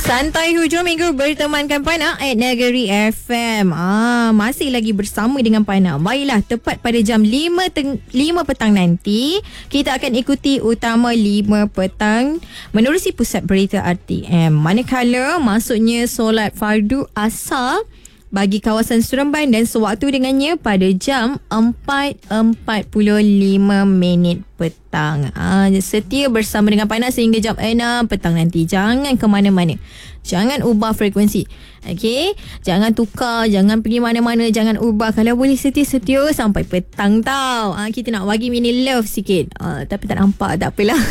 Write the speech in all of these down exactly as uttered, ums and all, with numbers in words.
Santai hujung minggu bertemankan Pana at Negeri F M. Ah, masih lagi bersama dengan Pana. Baiklah, tepat pada jam lima, teng- lima petang nanti, kita akan ikuti Utama lima petang menerusi Pusat Berita R T M. Manakala masuknya solat fardu asar bagi kawasan Seremban dan sewaktu dengannya pada jam empat empat puluh lima minit petang. Ah, setia bersama dengan Pana sehingga jam enam petang nanti. Jangan ke mana-mana. Jangan ubah frekuensi. Okey, jangan tukar, jangan pergi mana-mana, jangan ubah. Kalau boleh setia-setia sampai petang tau. Ah, kita nak bagi mini love sikit. Ah, tapi tak nampak, tak apalah.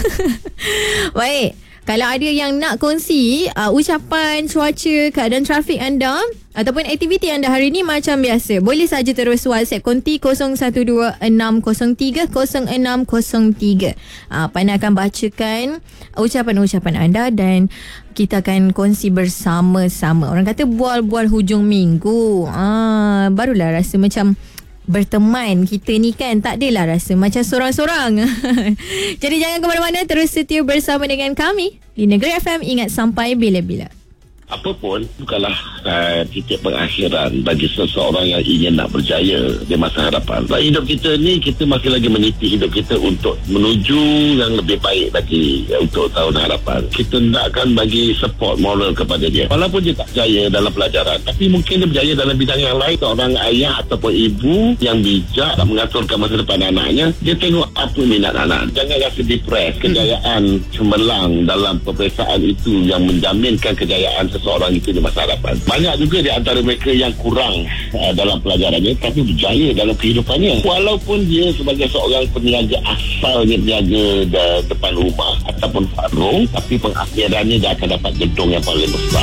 Baik. Kalau ada yang nak kongsi uh, ucapan, cuaca, keadaan trafik anda ataupun aktiviti anda hari ini macam biasa, boleh saja terus WhatsApp konti kosong satu dua enam kosong tiga kosong enam kosong tiga. Uh, Pana akan bacakan ucapan-ucapan anda dan kita akan kongsi bersama-sama. Orang kata bual-bual hujung minggu. Uh, barulah rasa macam berteman kita ni kan, tak adalah rasa macam sorang-sorang. Jadi jangan ke mana-mana, terus setia bersama dengan kami di Negeri F M. Ingat sampai bila-bila. Apa pun bukanlah uh, titik pengakhiran bagi seseorang yang ingin nak berjaya di masa hadapan. Dalam hidup kita ni, kita masih lagi meniti hidup kita untuk menuju yang lebih baik lagi uh, untuk tahun hadapan. Kita hendakkan bagi support moral kepada dia. Walaupun dia tak berjaya dalam pelajaran, tapi mungkin dia berjaya dalam bidang yang lain. Seorang ayah ataupun ibu yang bijak nak mengaturkan masa depan anaknya, dia tengok apa minat anak. Jangan rasa depres. Kejayaan cemerlang dalam peperiksaan itu yang menjaminkan kejayaan seseorang itu di masa hadapan. Banyak juga di antara mereka yang kurang uh, dalam pelajarannya tapi berjaya dalam kehidupannya. Walaupun dia sebagai seorang peniaga asalnya peniaga de, depan rumah ataupun warung, tapi pengakhirannya dia akan dapat gedung yang paling besar.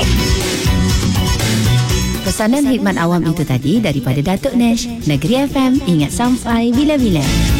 Pesanan khidmat awam itu tadi daripada Datuk Nash. Negeri F M, ingat sampai bila-bila.